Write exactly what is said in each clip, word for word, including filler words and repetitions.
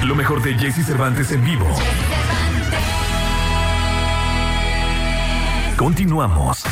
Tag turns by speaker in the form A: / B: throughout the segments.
A: Lo mejor de Jesse Cervantes en vivo. Continuamos.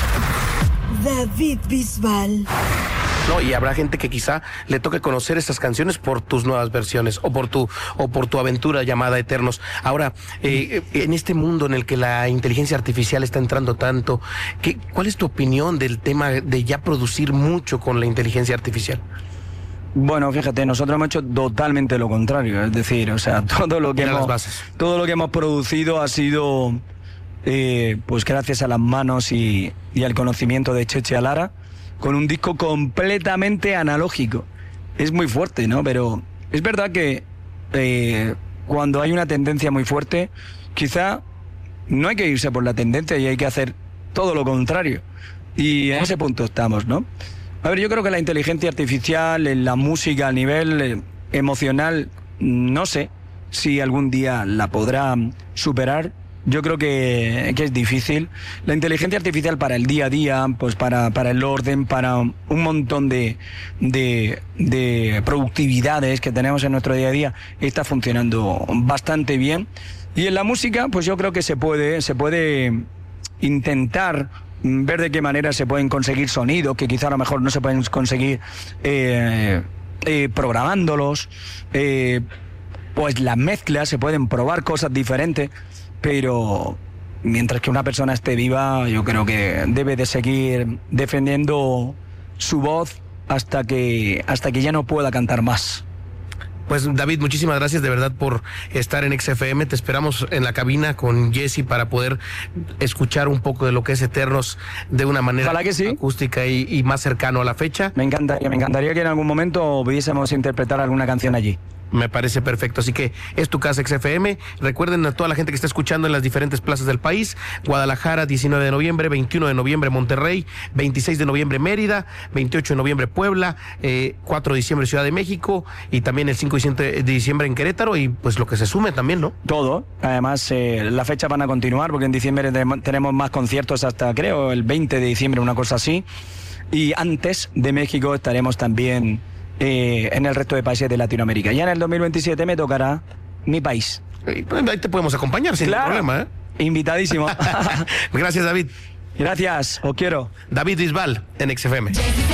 B: David Bisbal.
C: No, y habrá gente que quizá le toque conocer estas canciones por tus nuevas versiones o por tu o por tu aventura llamada Eternos. Ahora, eh, en este mundo en el que la inteligencia artificial está entrando tanto, ¿qué, ¿cuál es tu opinión del tema de ya producir mucho con la inteligencia artificial?
D: Bueno, fíjate, nosotros hemos hecho totalmente lo contrario, es decir, o sea, todo lo que
C: Mira
D: hemos,
C: las bases.
D: todo lo que hemos producido ha sido, eh, pues gracias a las manos y, y al conocimiento de Cheche Alara, con un disco completamente analógico. Es muy fuerte, ¿no? Pero es verdad que eh, cuando hay una tendencia muy fuerte, quizá no hay que irse por la tendencia y hay que hacer todo lo contrario. Y en ese punto estamos, ¿no? A ver, yo creo que la inteligencia artificial en la música a nivel eh, emocional, no sé si algún día la podrá superar. Yo creo que, que es difícil. La inteligencia artificial para el día a día, pues para, para el orden, para un montón de, de, de productividades que tenemos en nuestro día a día, está funcionando bastante bien. Y en la música, pues yo creo que se puede, se puede intentar ver de qué manera se pueden conseguir sonidos que quizá a lo mejor no se pueden conseguir eh, eh, programándolos. Eh, pues las mezclas, se pueden probar cosas diferentes. Pero mientras que una persona esté viva, yo creo que debe de seguir defendiendo su voz hasta que, hasta que ya no pueda cantar más.
C: Pues David, muchísimas gracias de verdad por estar en X F M. Te esperamos en la cabina con Jesse para poder escuchar un poco de lo que es Eternos de una manera
D: que sí.
C: acústica y, y más cercano a la fecha.
D: Me encantaría, me encantaría que en algún momento pudiésemos interpretar alguna canción allí.
C: Me parece perfecto, así que es tu casa X F M. Recuerden a toda la gente que está escuchando en las diferentes plazas del país: Guadalajara, diecinueve de noviembre, veintiuno de noviembre Monterrey, veintiséis de noviembre Mérida, veintiocho de noviembre Puebla, eh, cuatro de diciembre Ciudad de México y también el cinco y siete de diciembre en Querétaro, y pues lo que se sume también, ¿no?
D: Todo, además eh, las fechas van a continuar porque en diciembre tenemos más conciertos hasta creo el veinte de diciembre, una cosa así, y antes de México estaremos también Eh, en el resto de países de Latinoamérica. Ya en el dos mil veintisiete me tocará mi país.
C: Ahí te podemos acompañar sin
D: claro.
C: problema, ¿eh?
D: Invitadísimo.
C: Gracias, David.
D: Gracias, os quiero.
C: David Bisbal en X F M.